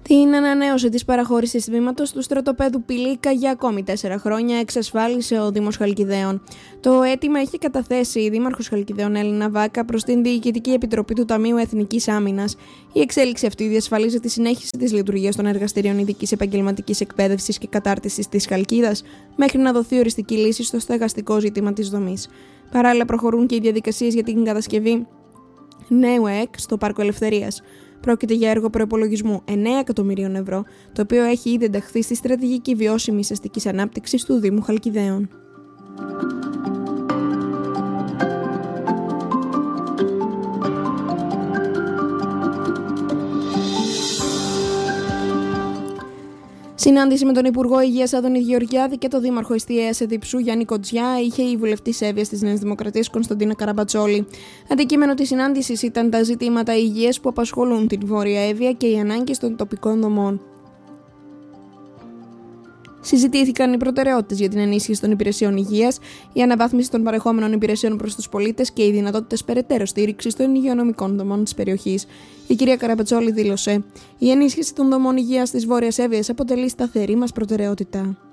Την ανανέωση της παραχώρησης τμήματος του στρατοπέδου Πηλίκα για ακόμη 4 χρόνια εξασφάλισε ο Δήμος Χαλκιδαίων. Το αίτημα έχει καταθέσει η Δήμαρχος Χαλκιδαίων Έλληνα Βάκα προς την Διοικητική Επιτροπή του Ταμείου Εθνικής Άμυνας. Η εξέλιξη αυτή διασφαλίζει τη συνέχιση της λειτουργίας των εργαστηρίων ειδικής επαγγελματικής εκπαίδευσης και κατάρτισης της Χαλκίδας, μέχρι να δοθεί οριστική λύση στο στεγαστικό ζήτημα της δομής. Παράλληλα, προχωρούν και οι διαδικασίες για την κατασκευή νέου ΕΕΚ στο Πάρκο Ελευθερίας. Πρόκειται για έργο προϋπολογισμού 9 εκατομμυρίων ευρώ, το οποίο έχει ήδη ενταχθεί στη στρατηγική βιώσιμης αστικής ανάπτυξης του Δήμου Χαλκιδαίων. Συνάντηση με τον Υπουργό Υγείας Άδωνη Γεωργιάδη και τον Δήμαρχο Εστιαίας Εδιψού Γιάννη Κοτζιά είχε η βουλευτής Εύβοιας της Νέας Δημοκρατίας Κωνσταντίνα Καραμπατσόλη. Αντικείμενο της συνάντησης ήταν τα ζητήματα υγείας που απασχολούν την Βόρεια Εύβοια και οι ανάγκες των τοπικών δομών. Συζητήθηκαν οι προτεραιότητες για την ενίσχυση των υπηρεσιών υγείας, η αναβάθμιση των παρεχόμενων υπηρεσιών προς τους πολίτες και οι δυνατότητες περαιτέρω στήριξης των υγειονομικών δομών της περιοχής. Η κυρία Καραμπατσόλη δήλωσε: «Η ενίσχυση των δομών υγείας της Βόρειας Εύβοιας αποτελεί σταθερή μας προτεραιότητα».